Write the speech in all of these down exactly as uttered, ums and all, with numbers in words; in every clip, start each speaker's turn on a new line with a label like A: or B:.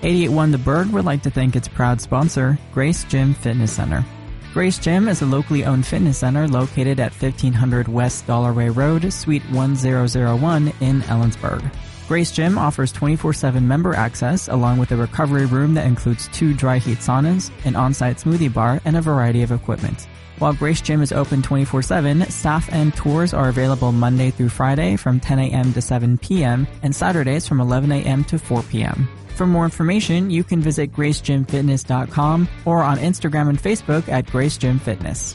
A: eighty-eight point one The Berg would like to thank its proud sponsor, Grace Gym Fitness Center. Grace Gym is a locally owned fitness center located at fifteen hundred West Dollarway Road, Suite one thousand one in Ellensburg. Grace Gym offers twenty-four seven member access along with a recovery room that includes two dry heat saunas, an on-site smoothie bar, and a variety of equipment. While Grace Gym is open twenty-four seven, staff and tours are available Monday through Friday from ten a.m. to seven p.m. and Saturdays from eleven a.m. to four p.m. For more information, you can visit grace gym fitness dot com or on Instagram and Facebook at Grace Gym Fitness.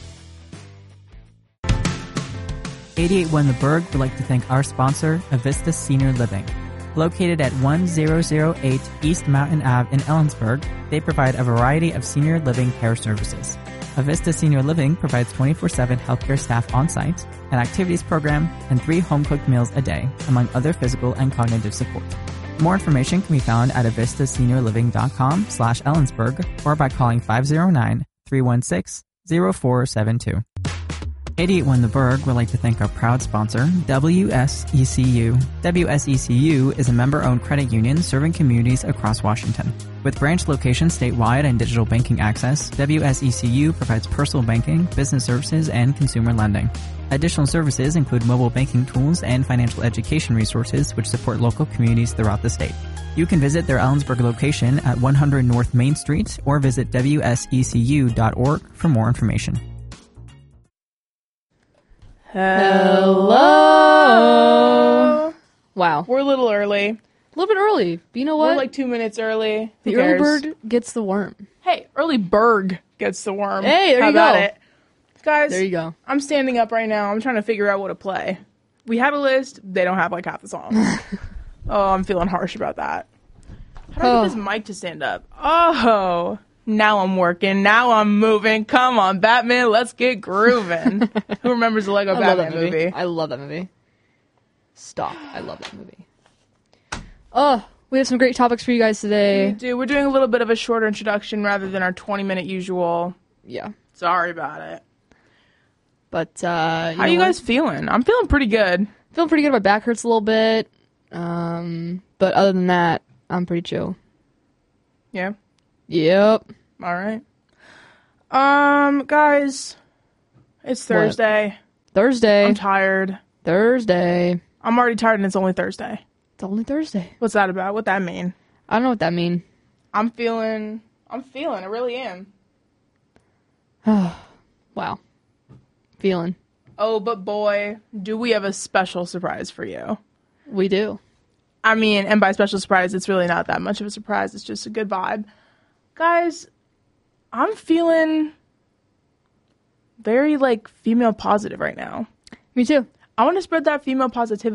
A: eighty-eight point one The Berg would like to thank our sponsor, Avista Senior Living. Located at one thousand eight East Mountain Avenue in Ellensburg, they provide a variety of senior living care services. Avista Senior Living provides twenty-four seven healthcare staff on-site, an activities program, and three home-cooked meals a day, among other physical and cognitive support. More information can be found at avista senior living dot com slash Ellensburg or by calling five oh nine, three one six, oh four seven two. eighty-eight point one The Berg would like to thank our proud sponsor, W S E C U. W S E C U is a member-owned credit union serving communities across Washington. With branch locations statewide and digital banking access, W S E C U provides personal banking, business services, and consumer lending. Additional services include mobile banking tools and financial education resources which support local communities throughout the state. You can visit their Ellensburg location at one hundred North Main Street or visit W S E C U dot org for more information.
B: Hello. Wow.
C: We're a little early.
B: A little bit early. But you know what?
C: We're like two minutes early.
B: The
C: Who
B: early
C: cares?
B: bird gets the worm.
C: Hey, early Berg gets the worm.
B: Hey, there
C: How
B: you
C: about
B: go.
C: it? Guys,
B: There you go.
C: I'm standing up right now. I'm trying to figure out what to play. We had a list. They don't have like half the songs. Oh, I'm feeling harsh about that. How do I
B: Oh.
C: get this mic to stand up? Oh, now I'm working. Now I'm moving. Come on, Batman. Let's get grooving. Who remembers the Lego
B: I love
C: Batman
B: that movie.
C: movie?
B: I love that movie. Stop. I love that movie. Oh, we have some great topics for you guys
C: We
B: today.
C: do. We're doing a little bit of a shorter introduction rather than our twenty minute usual.
B: Yeah.
C: Sorry about it.
B: But, uh,
C: How are you guys feeling? I'm feeling pretty good.
B: Feeling pretty good. My back hurts a little bit. Um, but other than that, I'm pretty chill.
C: Yeah.
B: Yep.
C: All right. Um, guys, it's Thursday.
B: Thursday.
C: I'm tired.
B: Thursday.
C: I'm already tired and it's only Thursday.
B: It's only Thursday.
C: What's that about? What that mean?
B: I don't know what that means.
C: I'm feeling, I'm feeling, I really am.
B: Wow. Feeling.
C: Oh, but boy, do we have a special surprise for you.
B: We do.
C: I mean, and by special surprise, it's really not that much of a surprise. It's just a good vibe. Guys, I'm feeling very, like, female positive right now.
B: Me too.
C: I want to spread that female positivity.